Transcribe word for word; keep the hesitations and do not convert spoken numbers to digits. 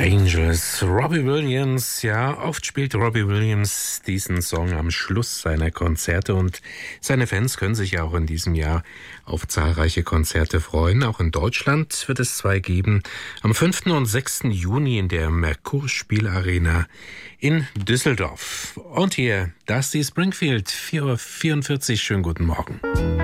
Angels, Robbie Williams. Ja, oft spielt Robbie Williams diesen Song am Schluss seiner Konzerte und seine Fans können sich auch in diesem Jahr auf zahlreiche Konzerte freuen. Auch in Deutschland wird es zwei geben. Am fünften und sechsten Juni in der Merkur-Spielarena in Düsseldorf. Und hier Dusty Springfield, vier Uhr vierundvierzig. Schönen guten Morgen.